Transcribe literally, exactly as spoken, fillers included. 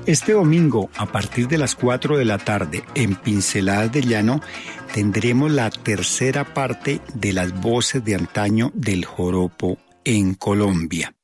Este domingo, a partir de las cuatro de la tarde, en Pinceladas de Llano, tendremos la tercera parte de las voces de antaño del joropo en Colombia.